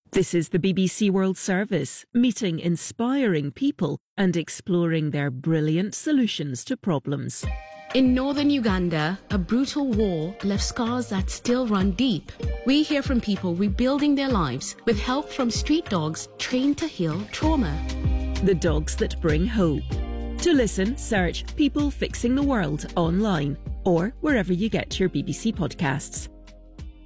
This is the BBC World Service, meeting inspiring people and exploring their brilliant solutions to problems. In northern Uganda, a brutal war left scars that still run deep. We hear from people rebuilding their lives with help from street dogs trained to heal trauma. The dogs that bring hope. To listen, search People Fixing the World online or wherever you get your BBC podcasts.